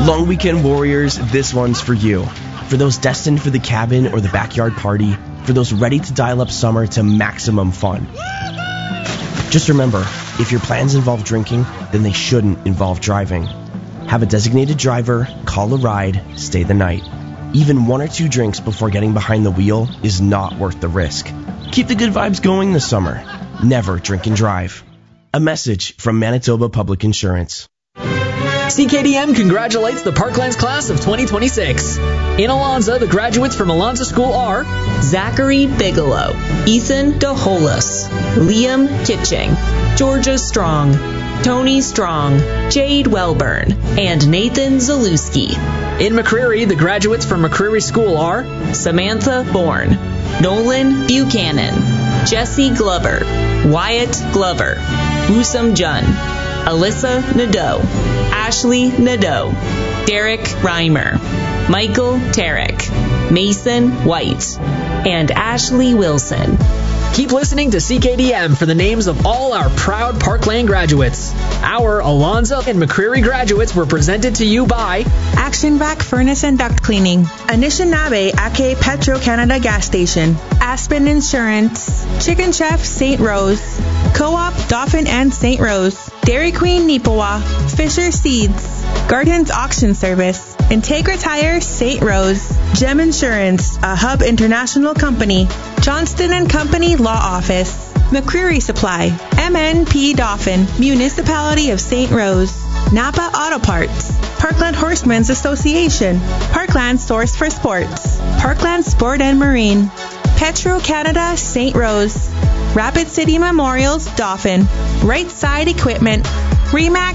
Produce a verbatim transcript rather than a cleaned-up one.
Long weekend warriors, this one's for you. For those destined for the cabin or the backyard party, for those ready to dial up summer to maximum fun. Just remember, if your plans involve drinking, then they shouldn't involve driving. Have a designated driver, call a ride, stay the night. Even one or two drinks before getting behind the wheel is not worth the risk. Keep the good vibes going this summer. Never drink and drive. A message from Manitoba Public Insurance. C K D M congratulates the Parklands class of twenty twenty-six. In Alonza, the graduates from Alonza School are Zachary Bigelow, Ethan DeHolis, Liam Kitching, Georgia Strong, Tony Strong, Jade Welburn, and Nathan Zalewski. In McCreary, the graduates from McCreary School are Samantha Bourne, Nolan Buchanan, Jesse Glover, Wyatt Glover, Usam Jun, Alyssa Nadeau, Ashley Nadeau, Derek Reimer, Michael Tarek, Mason White, and Ashley Wilson. Keep listening to C K D M for the names of all our proud Parkland graduates. Our Alonza and McCreary graduates were presented to you by Action Vac Furnace and Duct Cleaning, Anishinaabe Ake Petro Canada Gas Station, Aspen Insurance, Chicken Chef Saint Rose, Co-op Dauphin and Saint Rose, Dairy Queen Nipawa, Fisher Seeds, Gardens Auction Service, Integra Tire Saint Rose, Gem Insurance, a Hub International Company, Johnston and Company Law Office, McCreary Supply, M N P Dauphin, Municipality of Saint Rose, Napa Auto Parts, Parkland Horsemen's Association, Parkland Source for Sports, Parkland Sport and Marine, Petro Canada Saint Rose, Rapid City Memorials Dauphin, Right Side Equipment, Remax